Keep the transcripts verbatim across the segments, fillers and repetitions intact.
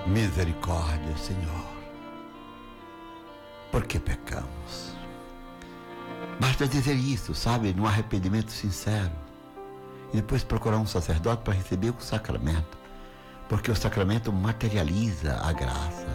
Misericórdia, Senhor. Por que pecamos? Basta dizer isso, sabe, num arrependimento sincero. E depois procurar um sacerdote para receber o sacramento. Porque o sacramento materializa a graça.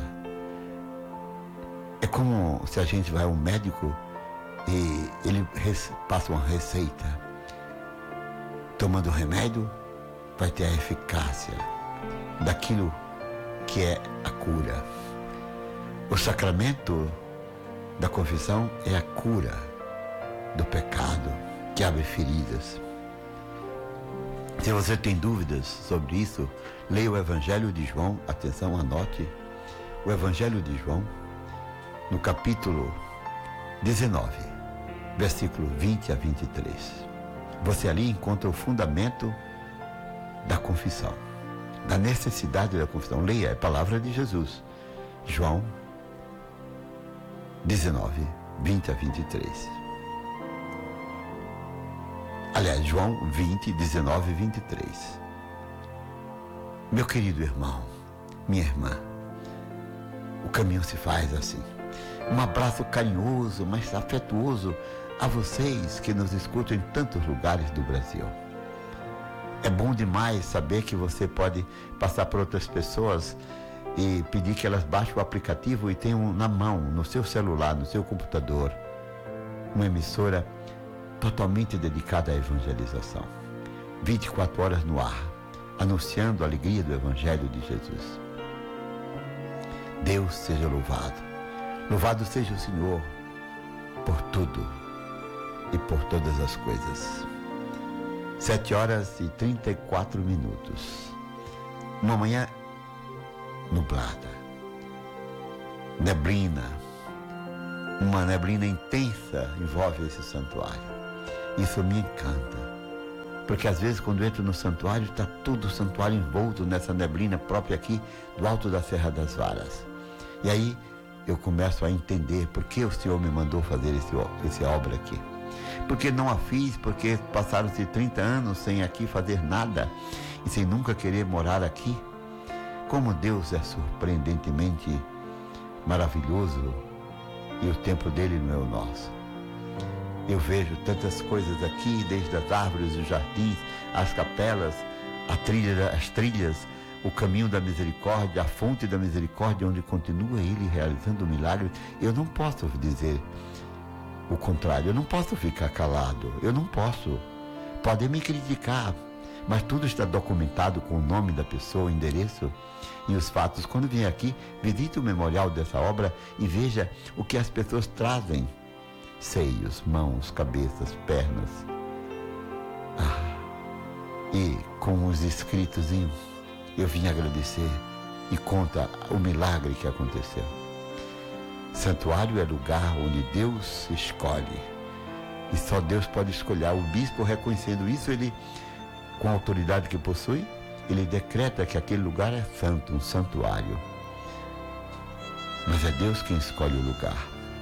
É como se a gente vai a um médico e ele passa uma receita. Tomando o remédio, vai ter a eficácia daquilo que é a cura. O sacramento da confissão é a cura do pecado que abre feridas. Se você tem dúvidas sobre isso, leia o Evangelho de João. Atenção, anote. O Evangelho de João, no capítulo dezenove, versículo vinte a vinte e três. Você ali encontra o fundamento da confissão, da necessidade da confissão. Leia a palavra de Jesus. João dezenove, vinte a vinte e três. Aliás, João vinte, dezenove e vinte e três. Meu querido irmão, minha irmã, o caminho se faz assim. Um abraço carinhoso, mas afetuoso a vocês que nos escutam em tantos lugares do Brasil. É bom demais saber que você pode passar por outras pessoas e pedir que elas baixem o aplicativo e tenham na mão, no seu celular, no seu computador, uma emissora totalmente dedicada à evangelização. vinte e quatro horas no ar, anunciando a alegria do Evangelho de Jesus. Deus seja louvado. Louvado seja o Senhor por tudo e por todas as coisas. Sete horas e trinta e quatro minutos. Uma manhã nublada. Neblina. Uma neblina intensa envolve esse santuário. Isso me encanta. Porque às vezes quando eu entro no santuário, está todo o santuário envolto nessa neblina própria aqui do alto da Serra das Varas. E aí eu começo a entender por que o Senhor me mandou fazer esse, esse obra aqui. Porque não a fiz, porque passaram-se trinta anos sem aqui fazer nada e sem nunca querer morar aqui. Como Deus é surpreendentemente maravilhoso e o tempo dele não é o nosso. Eu vejo tantas coisas aqui, desde as árvores, os jardins, as capelas, a trilha, as trilhas, o caminho da misericórdia, a fonte da misericórdia, onde continua ele realizando milagres. Eu não posso dizer o contrário, eu não posso ficar calado, eu não posso. Podem me criticar, mas tudo está documentado com o nome da pessoa, o endereço e os fatos. Quando vem aqui, visite o memorial dessa obra e veja o que as pessoas trazem. Seios, mãos, cabeças, pernas. Ah, e com os escritos, eu vim agradecer e conta o milagre que aconteceu. Santuário é lugar onde Deus escolhe. E só Deus pode escolher. O bispo, reconhecendo isso, ele, com a autoridade que possui, ele decreta que aquele lugar é santo, um santuário. Mas é Deus quem escolhe o lugar.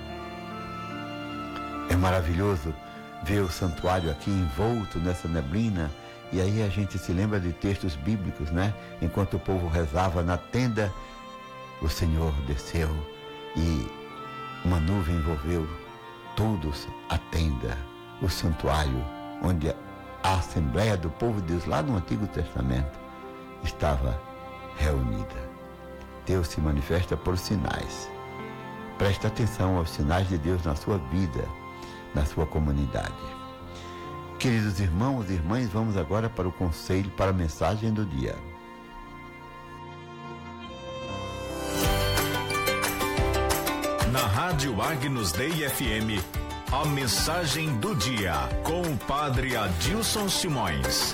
É maravilhoso ver o santuário aqui envolto nessa neblina. E aí a gente se lembra de textos bíblicos, né? Enquanto o povo rezava na tenda, o Senhor desceu e uma nuvem envolveu todos a tenda, o santuário, onde a Assembleia do povo de Deus, lá no Antigo Testamento, estava reunida. Deus se manifesta por sinais. Preste atenção aos sinais de Deus na sua vida, na sua comunidade. Queridos irmãos e irmãs, vamos agora para o conselho, para a mensagem do dia. Na Rádio Agnus Dei F M, a mensagem do dia, com o padre Adilson Simões.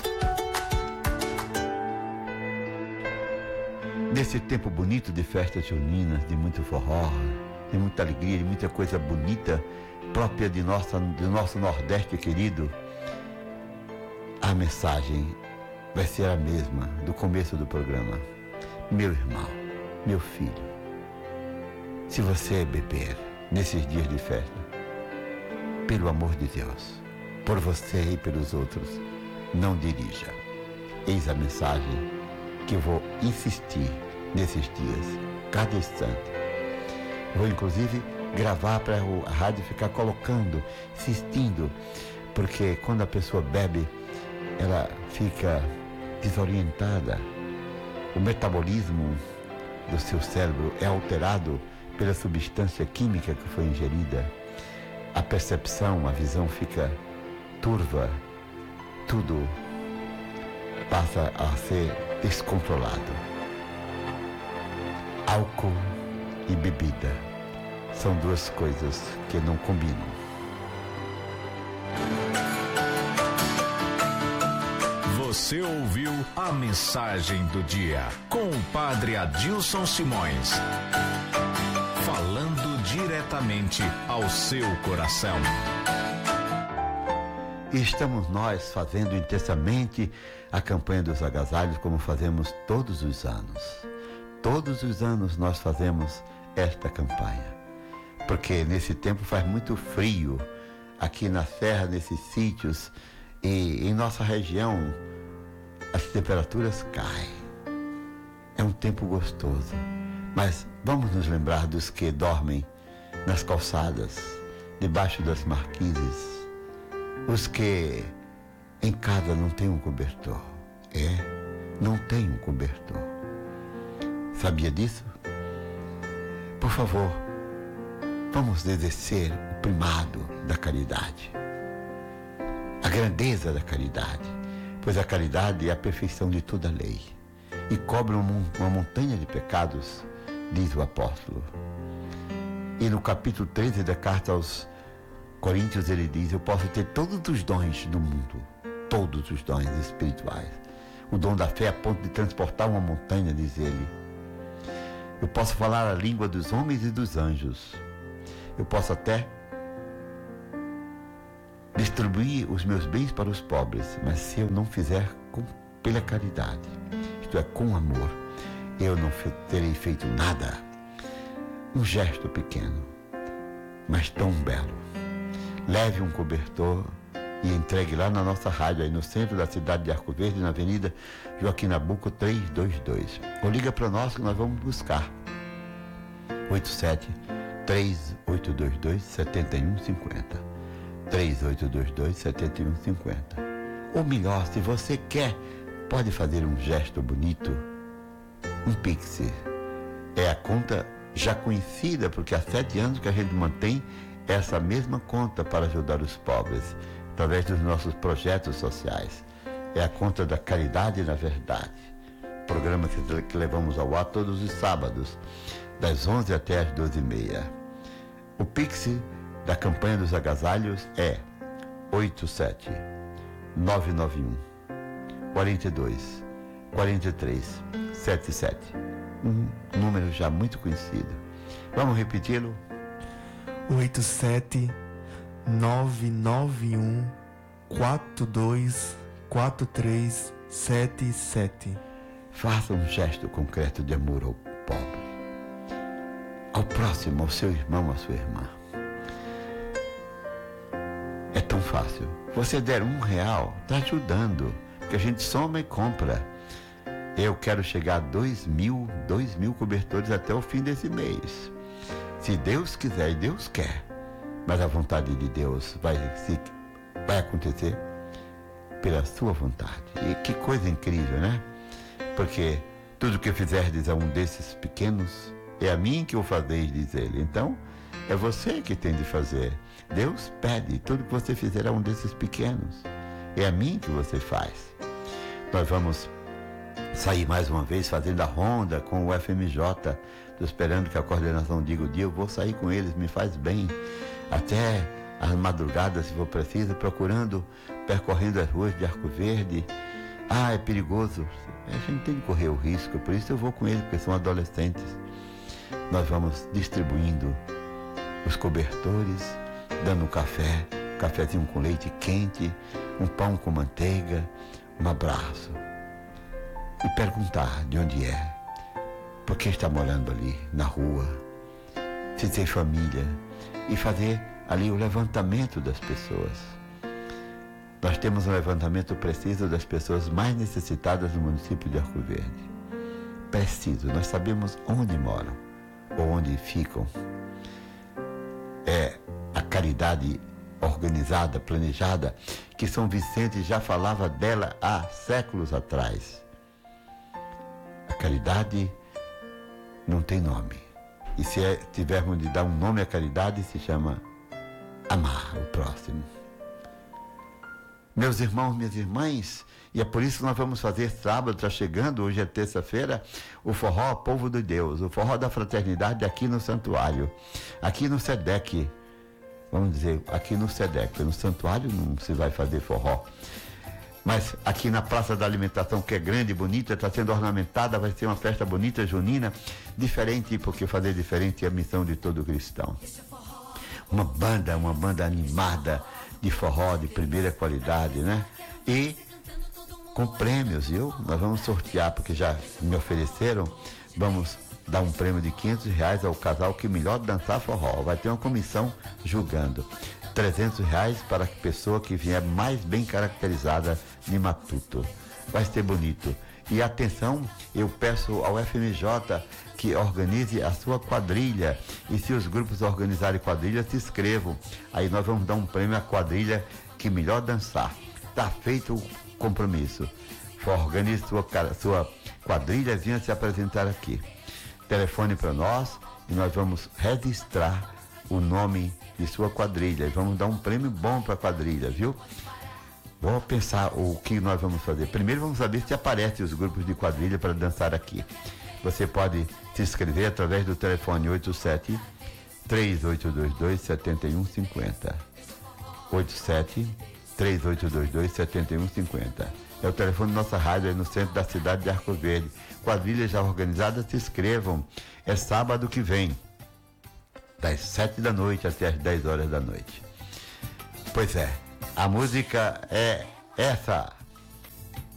Nesse tempo bonito de festas juninas, de muito forró, de muita alegria, de muita coisa bonita, própria de nossa, do nosso Nordeste querido, a mensagem vai ser a mesma do começo do programa. Meu irmão, meu filho, se você beber nesses dias de festa, pelo amor de Deus, por você e pelos outros, não dirija. Eis a mensagem que eu vou insistir nesses dias, cada instante. Vou inclusive gravar para a rádio ficar colocando, insistindo, porque quando a pessoa bebe, ela fica desorientada. O metabolismo do seu cérebro é alterado pela substância química que foi ingerida. A percepção, a visão fica turva, tudo passa a ser descontrolado. Álcool e bebida são duas coisas que não combinam. Você ouviu a mensagem do dia com o Padre Adilson Simões, falando diretamente ao seu coração. E estamos nós fazendo intensamente a campanha dos agasalhos, como fazemos todos os anos. Todos os anos nós fazemos esta campanha, porque nesse tempo faz muito frio aqui na serra, nesses sítios, e em nossa região as temperaturas caem. É um tempo gostoso, mas vamos nos lembrar dos que dormem nas calçadas, debaixo das marquises, os que em casa não têm um cobertor. É, não tem um cobertor. Sabia disso? Por favor, vamos exercer o primado da caridade, a grandeza da caridade, pois a caridade é a perfeição de toda a lei e cobre uma montanha de pecados, diz o apóstolo. E no capítulo treze da carta aos Coríntios ele diz: eu posso ter todos os dons do mundo, todos os dons espirituais, o dom da fé a ponto de transportar uma montanha, diz ele. Eu posso falar a língua dos homens e dos anjos, eu posso até distribuir os meus bens para os pobres, mas se eu não fizer com, pela caridade, isto é, com amor, eu não terei feito nada. Um gesto pequeno, mas tão belo. Leve um cobertor e entregue lá na nossa rádio, aí no centro da cidade de Arco Verde, na Avenida Joaquim Nabuco trezentos e vinte e dois. Ou liga para nós que nós vamos buscar. oito sete, três oito dois dois, sete um cinco zero. três oito dois dois, sete um cinco zero. Ou melhor, se você quer, pode fazer um gesto bonito, um Pix. É a conta já conhecida, porque há sete anos que a gente mantém essa mesma conta para ajudar os pobres, através dos nossos projetos sociais. É a conta da Caridade na Verdade, programa que, que levamos ao ar todos os sábados, das onze até as doze e meia. O Pix da campanha dos agasalhos é oito sete nove nove um, quatro dois, quatro três sete sete. Um número já muito conhecido. Vamos repeti-lo? oito sete nove nove um, quatro dois, quatro três sete sete. Faça um gesto concreto de amor ao pobre, ao próximo, ao seu irmão, à sua irmã. É tão fácil. Você der um real, está ajudando, porque a gente soma e compra. Eu quero chegar a dois mil, dois mil cobertores até o fim desse mês. Se Deus quiser, e Deus quer, mas a vontade de Deus vai, se, vai acontecer pela sua vontade. E que coisa incrível, né? Porque tudo que fizerdes a um desses pequenos, é a mim que o fazeis, diz ele. Então, é você que tem de fazer. Deus pede, tudo que você fizer a um desses pequenos, é a mim que você faz. Nós vamos sair mais uma vez fazendo a ronda com o F M J. Estou esperando que a coordenação diga o dia, eu vou sair com eles, me faz bem. Até as madrugadas, se for preciso, procurando, percorrendo as ruas de Arco Verde. Ah, é perigoso. A gente tem que correr o risco, por isso eu vou com eles, porque são adolescentes. Nós vamos distribuindo os cobertores, dando um café, um cafezinho com leite quente, um pão com manteiga, um abraço. E perguntar de onde é, por que está morando ali, na rua, se tem família, e fazer ali o levantamento das pessoas. Nós temos um levantamento preciso das pessoas mais necessitadas no município de Arco Verde. preciso. Nós sabemos onde moram ou onde ficam. É a caridade organizada, planejada, que São Vicente já falava dela há séculos atrás. A caridade não tem nome. E se é, tivermos de dar um nome à caridade, se chama amar o próximo. Meus irmãos, minhas irmãs, e é por isso que nós vamos fazer sábado, está chegando, hoje é terça-feira, o forró Povo de Deus, o forró da fraternidade aqui no santuário, aqui no SEDEC, vamos dizer, aqui no SEDEC, no santuário não se vai fazer forró, mas aqui na Praça da Alimentação, que é grande e bonita, está sendo ornamentada, vai ser uma festa bonita, junina, diferente, porque fazer diferente é a missão de todo cristão. Uma banda, uma banda animada, de forró de primeira qualidade, né? E com prêmios, viu? Nós vamos sortear, porque já me ofereceram, vamos dar um prêmio de quinhentos reais ao casal que melhor dançar forró. Vai ter uma comissão julgando. trezentos reais para a pessoa que vier mais bem caracterizada de matuto. Vai ser bonito. E atenção, eu peço ao F M J que organize a sua quadrilha. E se os grupos organizarem quadrilha, se inscrevam. Aí nós vamos dar um prêmio à quadrilha que melhor dançar. Está feito o compromisso. Organize sua, sua quadrilha e venha se apresentar aqui. Telefone para nós e nós vamos registrar o nome de sua quadrilha. E vamos dar um prêmio bom para a quadrilha, viu? Vamos pensar o que nós vamos fazer. Primeiro vamos saber se aparecem os grupos de quadrilha para dançar aqui. Você pode se inscrever através do telefone oito sete, três oito dois dois, sete um cinco zero. oito sete, três oito dois dois, sete um cinco zero. É o telefone da nossa rádio aí no centro da cidade de Arco Verde. Quadrilha já organizada, se inscrevam. É sábado que vem, das sete da noite até as dez horas da noite. Pois é, a música é essa.